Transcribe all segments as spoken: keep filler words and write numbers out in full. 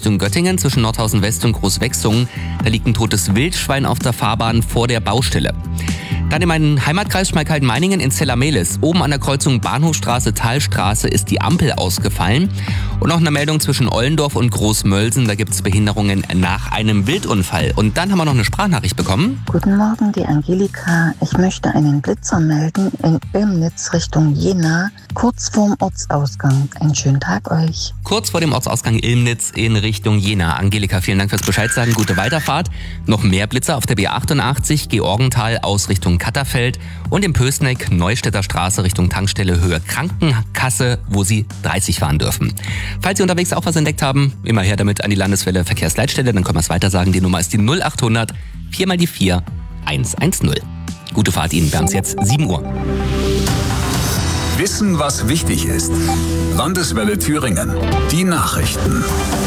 Richtung Göttingen zwischen Nordhausen West und Großwechsungen. Da liegt ein totes Wildschwein auf der Fahrbahn vor der Baustelle. Dann in meinem Heimatkreis Schmalkalden-Meiningen in Zellermehlis. Oben an der Kreuzung Bahnhofstraße-Talstraße ist die Ampel ausgefallen. Und noch eine Meldung zwischen Ollendorf und Großmölsen. Da gibt es Behinderungen nach einem Wildunfall. Und dann haben wir noch eine Sprachnachricht bekommen. Guten Morgen, die Angelika. Ich möchte einen Blitzer melden in Ilmnitz Richtung Jena, kurz vorm Ortsausgang. Einen schönen Tag euch. Kurz vor dem Ortsausgang Ilmnitz in Richtung Jena. Angelika, vielen Dank fürs Bescheid sagen. Gute Weiterfahrt. Noch mehr Blitzer auf der B achtundachtzig, Georgenthal aus Richtung Katterfeld und im Pößneck, Neustädter Straße Richtung Tankstelle Höhe Krankenkasse, wo Sie dreißig fahren dürfen. Falls Sie unterwegs auch was entdeckt haben, immer her damit an die Landeswelle Verkehrsleitstelle, dann können wir es weiter sagen. Die Nummer ist die null achthundert vier mal die vier eins eins null. Gute Fahrt Ihnen, wir haben es jetzt sieben Uhr. Wissen, was wichtig ist. Landeswelle Thüringen. Die Nachrichten.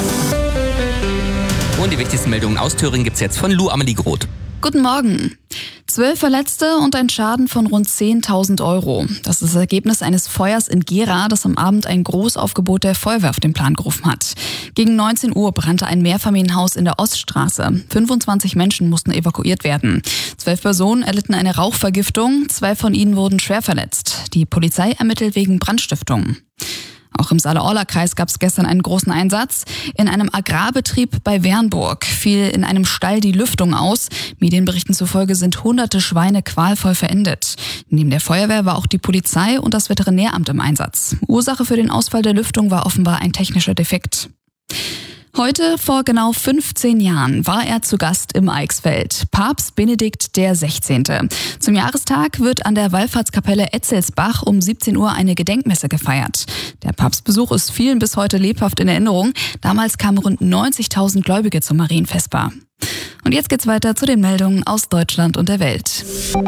Und die wichtigsten Meldungen aus Thüringen gibt's jetzt von Lou Amelie Groth. Guten Morgen. Zwölf Verletzte und ein Schaden von rund zehntausend Euro. Das ist das Ergebnis eines Feuers in Gera, das am Abend ein Großaufgebot der Feuerwehr auf den Plan gerufen hat. Gegen neunzehn Uhr brannte ein Mehrfamilienhaus in der Oststraße. fünfundzwanzig Menschen mussten evakuiert werden. Zwölf Personen erlitten eine Rauchvergiftung, zwei von ihnen wurden schwer verletzt. Die Polizei ermittelt wegen Brandstiftung. Auch im Saale-Orla-Kreis gab es gestern einen großen Einsatz. In einem Agrarbetrieb bei Wernburg fiel in einem Stall die Lüftung aus. Medienberichten zufolge sind hunderte Schweine qualvoll verendet. Neben der Feuerwehr war auch die Polizei und das Veterinäramt im Einsatz. Ursache für den Ausfall der Lüftung war offenbar ein technischer Defekt. Heute, vor genau fünfzehn Jahren, war er zu Gast im Eichsfeld. Papst Benedikt der Sechzehnte. Zum Jahrestag wird an der Wallfahrtskapelle Etzelsbach um siebzehn Uhr eine Gedenkmesse gefeiert. Der Papstbesuch ist vielen bis heute lebhaft in Erinnerung. Damals kamen rund neunzigtausend Gläubige zum Marienfestbar. Und jetzt geht's weiter zu den Meldungen aus Deutschland und der Welt.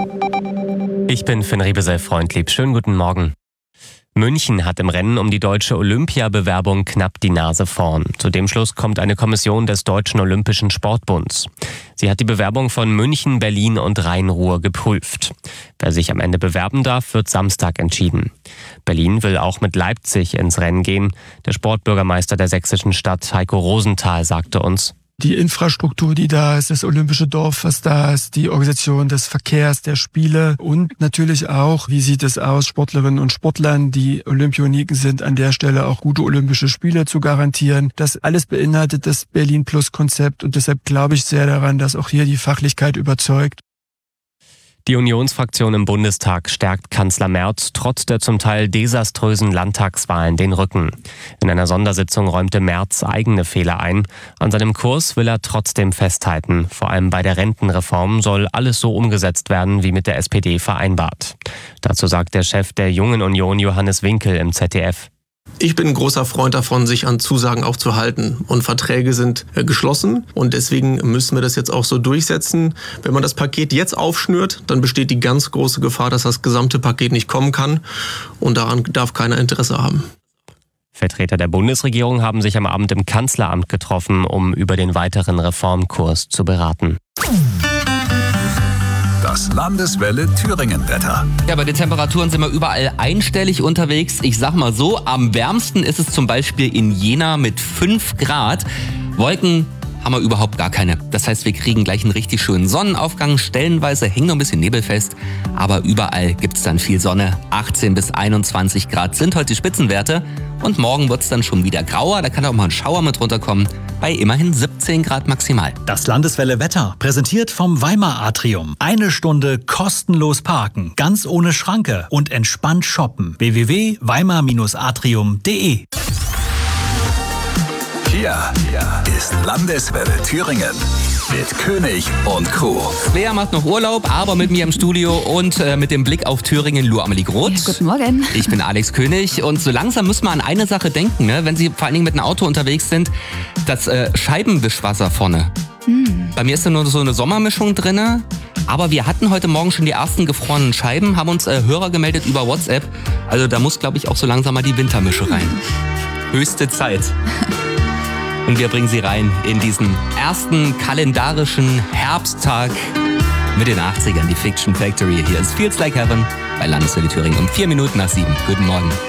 Ich bin Finn Riebesell-Freundlieb. Schönen guten Morgen. München hat im Rennen um die deutsche Olympiabewerbung knapp die Nase vorn. Zu dem Schluss kommt eine Kommission des Deutschen Olympischen Sportbunds. Sie hat die Bewerbung von München, Berlin und Rhein-Ruhr geprüft. Wer sich am Ende bewerben darf, wird Samstag entschieden. Berlin will auch mit Leipzig ins Rennen gehen. Der Sportbürgermeister der sächsischen Stadt, Heiko Rosenthal, sagte uns: Die Infrastruktur, die da ist, das olympische Dorf, was da ist, die Organisation des Verkehrs, der Spiele und natürlich auch, wie sieht es aus, Sportlerinnen und Sportlern, die Olympioniken sind, an der Stelle auch gute olympische Spiele zu garantieren. Das alles beinhaltet das Berlin-Plus-Konzept und deshalb glaube ich sehr daran, dass auch hier die Fachlichkeit überzeugt. Die Unionsfraktion im Bundestag stärkt Kanzler Merz trotz der zum Teil desaströsen Landtagswahlen den Rücken. In einer Sondersitzung räumte Merz eigene Fehler ein. An seinem Kurs will er trotzdem festhalten. Vor allem bei der Rentenreform soll alles so umgesetzt werden, wie mit der S P D vereinbart. Dazu sagt der Chef der Jungen Union, Johannes Winkel, im Z D F: Ich bin ein großer Freund davon, sich an Zusagen auch zu halten. Und Verträge sind geschlossen. Und deswegen müssen wir das jetzt auch so durchsetzen. Wenn man das Paket jetzt aufschnürt, dann besteht die ganz große Gefahr, dass das gesamte Paket nicht kommen kann. Und daran darf keiner Interesse haben. Vertreter der Bundesregierung haben sich am Abend im Kanzleramt getroffen, um über den weiteren Reformkurs zu beraten. Das Landeswelle Thüringen-Wetter. Ja, bei den Temperaturen sind wir überall einstellig unterwegs. Ich sag mal so, am wärmsten ist es zum Beispiel in Jena mit fünf Grad. Wolken haben wir überhaupt gar keine. Das heißt, wir kriegen gleich einen richtig schönen Sonnenaufgang. Stellenweise hängt noch ein bisschen Nebel fest, aber überall gibt's dann viel Sonne. achtzehn bis einundzwanzig Grad sind heute die Spitzenwerte. Und morgen wird's dann schon wieder grauer. Da kann auch mal ein Schauer mit runterkommen. Bei immerhin siebzehn Grad maximal. Das Landeswelle Wetter, präsentiert vom Weimar Atrium. Eine Stunde kostenlos parken, ganz ohne Schranke und entspannt shoppen. w w w punkt weimar atrium punkt d e Hier, hier ist Landeswelle Thüringen mit König und Crew. Svea macht noch Urlaub, aber mit mir im Studio und äh, mit dem Blick auf Thüringen, Lou Amelie Groth. Ja, guten Morgen. Ich bin Alex König und so langsam müssen wir an eine Sache denken, ne? Wenn Sie vor allen Dingen mit einem Auto unterwegs sind, das äh, Scheibenwischwasser vorne. Hm. Bei mir ist da nur so eine Sommermischung drin, aber wir hatten heute Morgen schon die ersten gefrorenen Scheiben, haben uns äh, Hörer gemeldet über WhatsApp. Also da muss, glaube ich, auch so langsam mal die Wintermische rein. Höchste Zeit. Und wir bringen Sie rein in diesen ersten kalendarischen Herbsttag mit den achtzigern, die Fiction Factory. Hier ist Feels Like Heaven bei Landeswelle Thüringen um vier Minuten nach sieben. Guten Morgen.